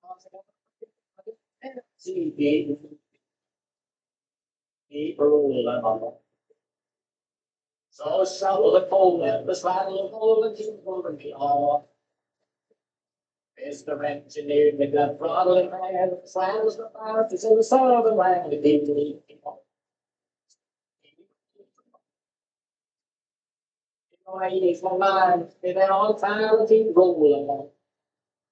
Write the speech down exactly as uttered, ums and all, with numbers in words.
See, keep, keep rolling on. So shovel the coal and the saddle of coal and keep moving me on. Mister Engineer, the gun throttle in hand, slams the fastest in the southern land, to keep me on. You know, I ease my mind, stay there all the time, keep rolling on.